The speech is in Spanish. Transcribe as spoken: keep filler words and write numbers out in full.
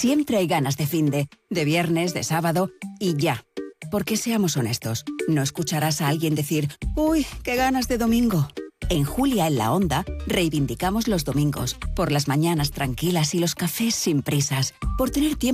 Siempre hay ganas de finde, de viernes, de sábado y ya. Porque seamos honestos, no escucharás a alguien decir, uy, qué ganas de domingo. En Julia en la Onda reivindicamos los domingos, por las mañanas tranquilas y los cafés sin prisas, por tener tiempo